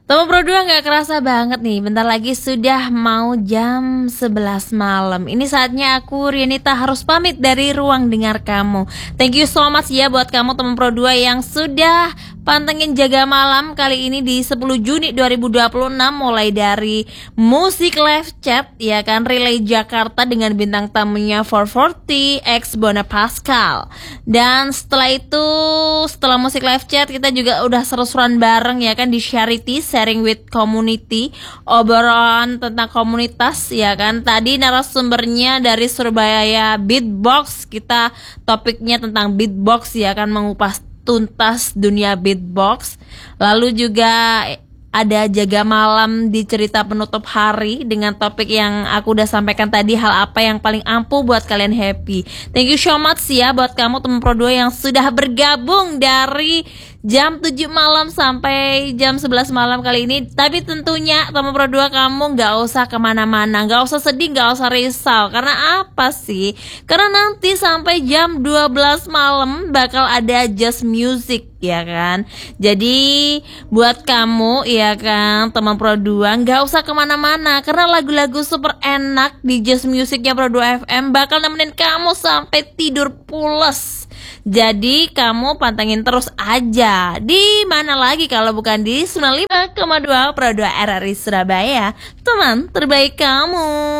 Teman Pro 2 nggak kerasa banget nih, bentar lagi sudah mau jam 11 malam. Ini saatnya aku, Rianita, harus pamit dari ruang dengar kamu. Thank you so much ya buat kamu teman Pro 2 yang sudah pantengin Jaga Malam kali ini di 10 Juni 2026, mulai dari musik live chat ya kan, Relay Jakarta dengan bintang tamunya 440 X Bona Pascal. Dan setelah itu, setelah musik live chat, kita juga udah seru-seruan bareng ya kan di Charity Sharing with Community, obrolan tentang komunitas ya kan. Tadi narasumbernya dari Surabaya Beatbox, kita topiknya tentang beatbox ya kan, mengupas tuntas dunia beatbox. Lalu juga ada Jaga Malam di cerita penutup hari dengan topik yang aku udah sampaikan tadi, hal apa yang paling ampuh buat kalian happy. Thank you so much ya buat kamu teman Pro 2 yang sudah bergabung dari jam 7 malam sampai jam 11 malam kali ini. Tapi tentunya teman Pro 2, kamu gak usah kemana-mana, gak usah sedih, gak usah risau. Karena apa sih? Karena nanti sampai jam 12 malam bakal ada Just Music ya kan. Jadi buat kamu ya kan teman Pro 2, gak usah kemana-mana, karena lagu-lagu super enak di Just Musicnya Pro 2 FM bakal nemenin kamu sampai tidur pules. Jadi kamu pantengin terus aja. Di mana lagi kalau bukan di 95,2 Pro 2 RRI Surabaya, teman terbaik kamu.